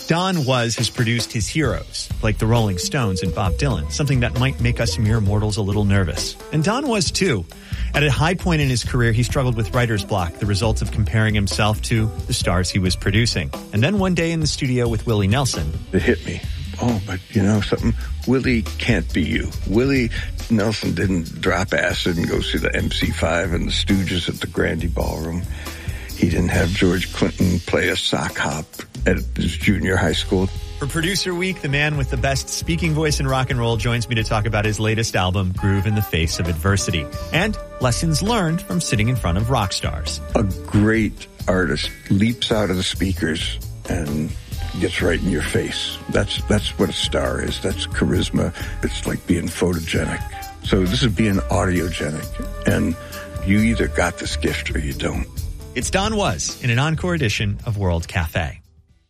Don Was has produced his heroes, like the Rolling Stones and Bob Dylan, something that might make us mere mortals a little nervous. And Don was too. At a high point in his career, he struggled with writer's block, the result of comparing himself to the stars he was producing. And then one day in the studio with Willie Nelson, it hit me. Oh, but you know something? Willie can't be you. Willie Nelson didn't drop acid and go see the MC5 and the Stooges at the Grandy Ballroom. He didn't have George Clinton play a sock hop at his junior high school. For Producer Week, the man with the best speaking voice in rock and roll joins me to talk about his latest album, Groove in the Face of Adversity, and lessons learned from sitting in front of rock stars. A great artist leaps out of the speakers and gets right in your face. That's what a star is. That's charisma. It's like being photogenic. So this is being audiogenic. And you either got this gift or you don't. It's Don Was in an encore edition of World Cafe.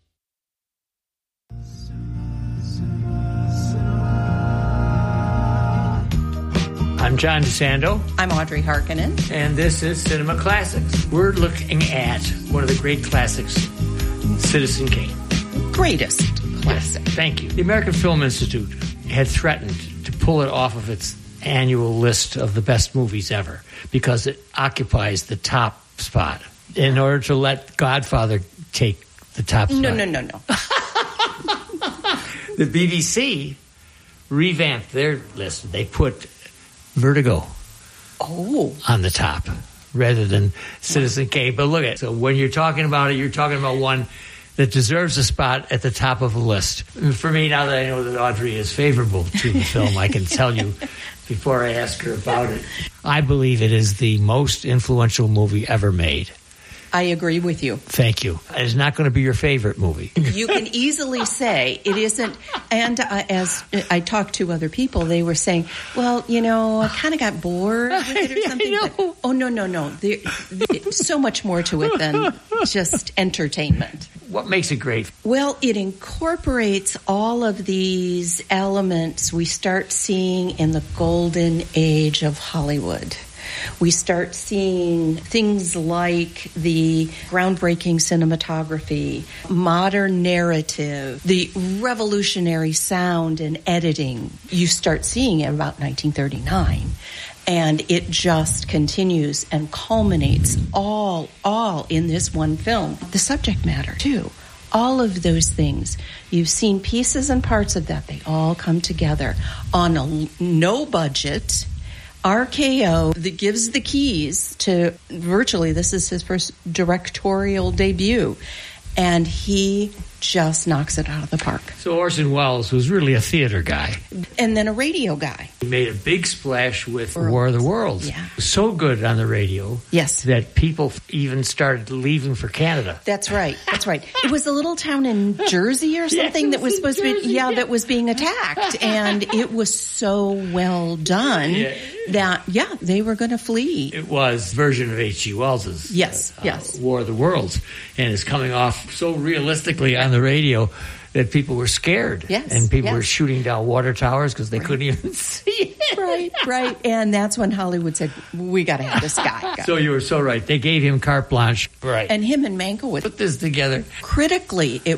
I'm John DeSando. I'm Audrey Harkinen. And this is Cinema Classics. We're looking at one of the great classics, Citizen Kane. Greatest classic. Yes, thank you. The American Film Institute had threatened to pull it off of its annual list of the best movies ever because it occupies the top spot in order to let Godfather take the top spot. No. The BBC revamped their list. They put Vertigo on the top rather than Citizen Kane. But look at it. So when you're talking about it, you're talking about one that deserves a spot at the top of a list. For me, now that I know that Audrey is favorable to the film, I can tell you before I ask her about it. I believe it is the most influential movie ever made. I agree with you. Thank you. It's not going to be your favorite movie. You can easily say it isn't. And as I talked to other people, they were saying, well, you know, I kind of got bored with it or something. But, oh, no. There's so much more to it than just entertainment. What makes it great? Well, it incorporates all of these elements we start seeing in the golden age of Hollywood. We start seeing things like the groundbreaking cinematography, modern narrative, the revolutionary sound and editing. You start seeing it about 1939. And it just continues and culminates all in this one film. The subject matter, too. All of those things. You've seen pieces and parts of that. They all come together on a no budget. RKO that gives the keys to virtually, this is his first directorial debut, and he just knocks it out of the park. So Orson Welles was really a theater guy. And then a radio guy. He made a big splash with War of the Worlds. Yeah. So good on the radio. Yes. That people even started leaving for Canada. That's right. It was a little town in Jersey or something that was supposed to be, that was being attacked. And it was so well done that, they were going to flee. It was a version of H.G. Wells's yes. War of the Worlds. And it's coming off so realistically on the radio that people were scared. Yes. And people were shooting down water towers because they couldn't even see it. Right. And that's when Hollywood said, we got to have this guy. So you were so right. They gave him carte blanche. Right. And him and Mankiewicz put this together. Critically, it